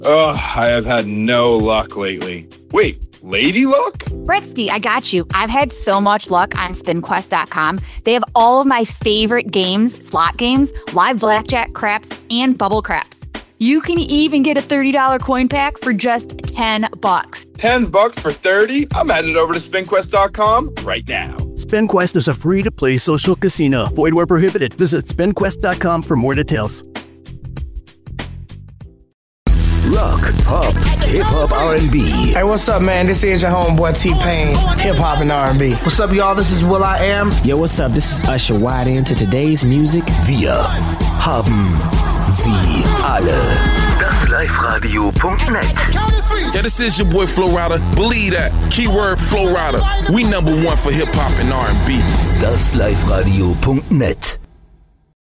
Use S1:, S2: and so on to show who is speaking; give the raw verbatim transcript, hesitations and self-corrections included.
S1: Ugh, I have had no luck lately. Wait, lady luck?
S2: Bretsky, I got you. I've had so much luck on spin quest dot com. They have all of my favorite games, slot games, live blackjack, craps, and bubble craps. You can even get a thirty dollars coin pack for just ten bucks.
S1: ten bucks for thirty? I'm headed over to spin quest dot com right now.
S3: SpinQuest is a free-to-play social casino. Void where prohibited. Visit spin quest dot com for more details.
S4: Rock, pop, hip-hop, R and B.
S5: Hey, what's up, man? This is your homeboy T-Pain, hip-hop and R and B.
S6: What's up, y'all? This is Will I Am.
S7: Yo, what's up? This is Usher. Wide into today's music.
S4: Wir haben sie alle. das live radio punkt net.
S8: Yeah, this is your boy Flo Rida. Believe that. Keyword Flo Rida. We number one for hip-hop and R and B.
S4: das live radio punkt net.